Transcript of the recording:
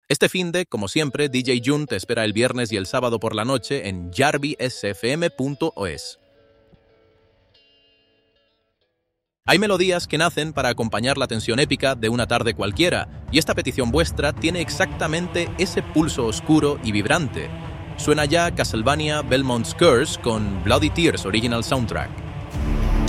Este finde, como siempre, DJ Jun te espera el viernes y el sábado por la noche en jarbysfm.es. Hay melodías que nacen para acompañar la tensión épica de una tarde cualquiera, y esta petición vuestra tiene exactamente ese pulso oscuro y vibrante. Suena ya Castlevania Belmont's Curse con Bloody Tears Original Soundtrack.